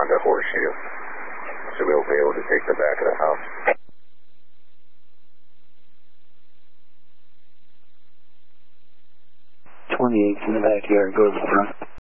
Honda Horseshoe. So we'll be able to take the back of the house. .28's in the backyard, go to the front.